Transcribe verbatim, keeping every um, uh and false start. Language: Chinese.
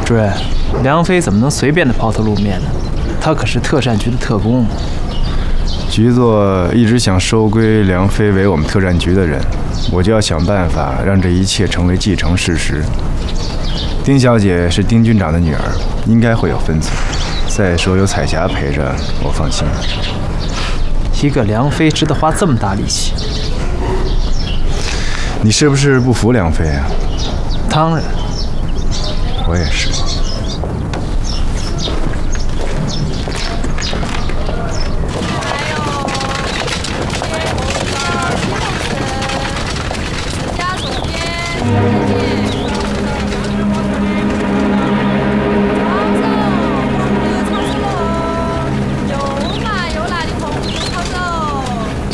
主任，梁飞怎么能随便的抛头露面呢？他可是特战局的特工。 局座一直想收归梁飞为我们特战局的人，我就要想办法让这一切成为既成事实。丁小姐是丁军长的女儿，应该会有分寸。再说有彩霞陪着，我放心。 一个梁飞值得花这么大力气？ 你是不是不服梁飞啊？ 当然， 我也是。